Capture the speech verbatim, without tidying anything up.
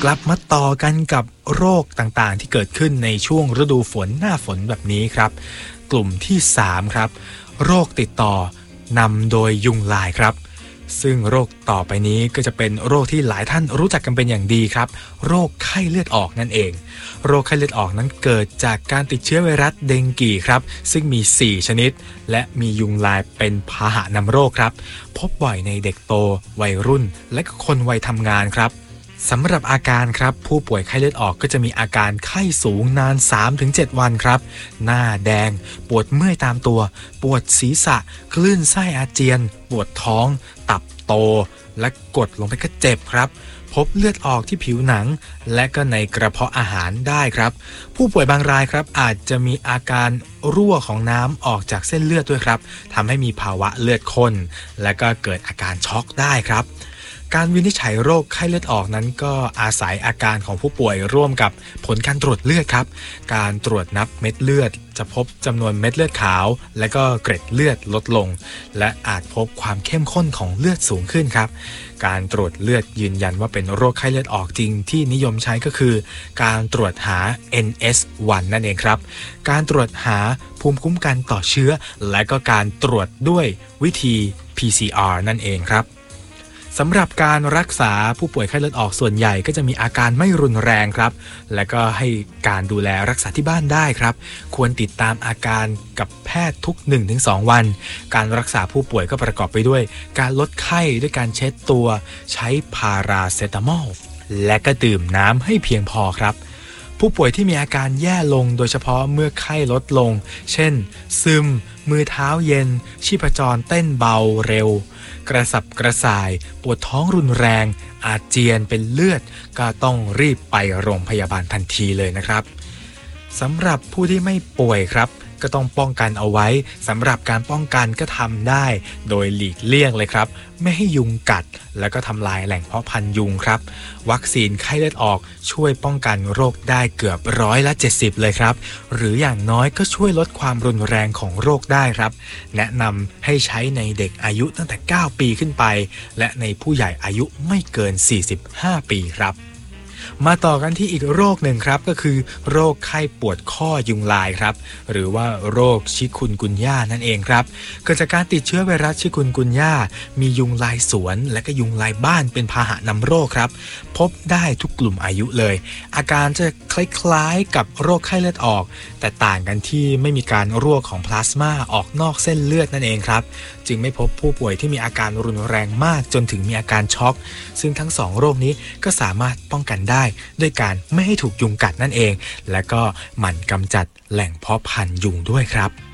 กลับมาต่อกันกับโรคต่างๆที่เกิดขึ้นในช่วงฤดูฝนหน้าฝนแบบนี้ครับกลุ่มที่สามครับโรคติดต่อนำโดยยุงลายครับซึ่งโรคต่อไปนี้ก็จะเป็นโรคที่หลายท่านรู้จักกันเป็นอย่างดีครับโรคไข้เลือดออกนั่นเองโรคไข้เลือดออกนั้นเกิดจากการติดเชื้อไวรัสเดงกีครับซึ่งมีสี่ชนิดและมียุงลายเป็นพาหะนำโรคครับพบบ่อยในเด็กโตวัยรุ่นและคนวัยทำงานครับสำหรับอาการครับผู้ป่วยไข้เลือดออกก็จะมีอาการไข้สูงนาน สามถึงเจ็ด วันครับหน้าแดงปวดเมื่อยตามตัวปวดศีรษะคลื่นไส้อาเจียนปวดท้องตับโตและกดลงไปก็เจ็บครับพบเลือดออกที่ผิวหนังและก็ในกระเพาะอาหารได้ครับผู้ป่วยบางรายครับอาจจะมีอาการรั่วของน้ำออกจากเส้นเลือดด้วยครับทำให้มีภาวะเลือดข้นและก็เกิดอาการช็อกได้ครับการวินิจฉัยโรคไข้เลือดออกนั้นก็อาศัยอาการของผู้ป่วยร่วมกับผลการตรวจเลือดครับการตรวจนับเม็ดเลือดจะพบจำนวนเม็ดเลือดขาวและก็เกร็ดเลือดลดลงและอาจพบความเข้มข้นของเลือดสูงขึ้นครับการตรวจเลือดยืนยันว่าเป็นโรคไข้เลือดออกจริงที่นิยมใช้ก็คือการตรวจหา เอ็น เอส วัน นั่นเองครับการตรวจหาภูมิคุ้มกันต่อเชื้อและก็การตรวจด้วยวิธี พี ซี อาร์ นั่นเองครับสำหรับการรักษาผู้ป่วยไข้เลือดออกส่วนใหญ่ก็จะมีอาการไม่รุนแรงครับและก็ให้การดูแลรักษาที่บ้านได้ครับควรติดตามอาการกับแพทย์ทุก หนึ่งถึงสอง วันการรักษาผู้ป่วยก็ประกอบไปด้วยการลดไข้ด้วยการเช็ดตัวใช้พาราเซตามอลและก็ดื่มน้ำให้เพียงพอครับผู้ป่วยที่มีอาการแย่ลงโดยเฉพาะเมื่อไข้ลดลงเช่นซึมมือเท้าเย็นชีพจรเต้นเบาเร็วกระสับกระส่ายปวดท้องรุนแรงอาเจียนเป็นเลือดก็ต้องรีบไปโรงพยาบาลทันทีเลยนะครับสำหรับผู้ที่ไม่ป่วยครับก็ต้องป้องกันเอาไว้สำหรับการป้องกันก็ทำได้โดยหลีกเลี่ยงเลยครับไม่ให้ยุงกัดแล้วก็ทำลายแหล่งเพาะพันธุ์ยุงครับวัคซีนไข้เลือดออกช่วยป้องกันโรคได้เกือบร้อยละเจ็ดสิบเลยครับหรืออย่างน้อยก็ช่วยลดความรุนแรงของโรคได้ครับแนะนำให้ใช้ในเด็กอายุตั้งแต่เก้าปีขึ้นไปและในผู้ใหญ่อายุไม่เกินสี่สิบห้าปีครับมาต่อกันที่อีกโรคหนึ่งครับก็คือโรคไข้ปวดข้อยุงลายครับหรือว่าโรคชิคุนกุนย่านั่นเองครับเกิดจากการติดเชื้อไวรัสชิคุนกุนย่ามียุงลายสวนและก็ยุงลายบ้านเป็นพาหะนำโรคครับพบได้ทุกกลุ่มอายุเลยอาการจะคล้ายๆกับโรคไข้เลือดออกแต่ต่างกันที่ไม่มีการรั่วของพลาสมาออกนอกเส้นเลือดนั่นเองครับจึงไม่พบผู้ป่วยที่มีอาการรุนแรงมากจนถึงมีอาการช็อกซึ่งทั้งสองโรคนี้ก็สามารถป้องกันได้ด้วยการไม่ให้ถูกยุงกัดนั่นเองและก็หมั่นกำจัดแหล่งเพาะพันธุ์ยุงด้วยครับ